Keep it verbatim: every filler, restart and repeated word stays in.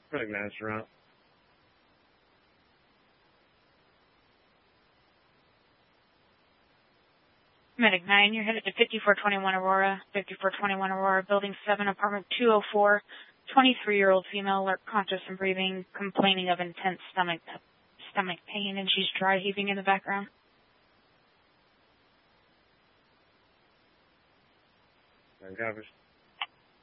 Medic nine surround. Medic nine, you're headed to fifty-four twenty-one Aurora. fifty-four twenty-one Aurora, Building seven, Apartment two oh four. twenty-three-year-old female, alert, conscious and breathing, complaining of intense stomach stomach pain, and she's dry heaving in the background. Nine copies.